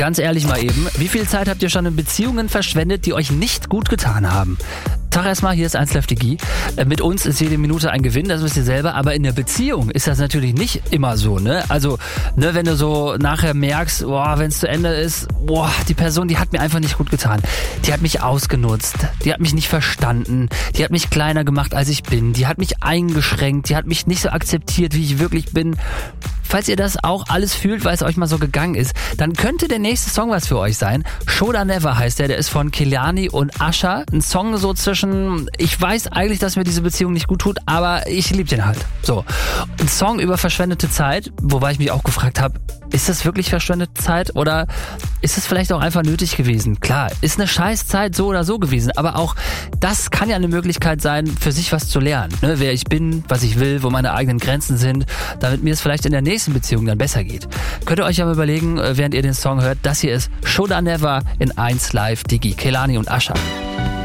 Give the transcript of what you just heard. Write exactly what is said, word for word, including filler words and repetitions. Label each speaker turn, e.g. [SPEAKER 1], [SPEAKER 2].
[SPEAKER 1] Ganz ehrlich mal eben, wie viel Zeit habt ihr schon in Beziehungen verschwendet, die euch nicht gut getan haben? Sag erstmal, hier ist eins Live Digi. Mit uns ist jede Minute ein Gewinn, das wisst ihr selber, aber in der Beziehung ist das natürlich nicht immer so, ne? Also, ne, wenn du so nachher merkst, boah, wenn es zu Ende ist, boah, die Person, die hat mir einfach nicht gut getan. Die hat mich ausgenutzt, die hat mich nicht verstanden, die hat mich kleiner gemacht, als ich bin, die hat mich eingeschränkt, die hat mich nicht so akzeptiert, wie ich wirklich bin. Falls ihr das auch alles fühlt, weil es euch mal so gegangen ist, dann könnte der nächste Song was für euch sein. Shoulda Never heißt der, der ist von Kehlani und Usher. Ein Song so zwischen, ich weiß eigentlich, dass mir diese Beziehung nicht gut tut, aber ich liebe den halt. So, ein Song über verschwendete Zeit, wobei ich mich auch gefragt habe, ist das wirklich verschwendete Zeit oder ist es vielleicht auch einfach nötig gewesen? Klar, ist eine Scheißzeit so oder so gewesen, aber auch das kann ja eine Möglichkeit sein, für sich was zu lernen. Ne? Wer ich bin, was ich will, wo meine eigenen Grenzen sind, damit mir es vielleicht in der nächsten Beziehung dann besser geht. Könnt ihr euch ja mal überlegen, während ihr den Song hört, das hier ist Shoulda Never in eins Live Digi, Kehlani und Usher.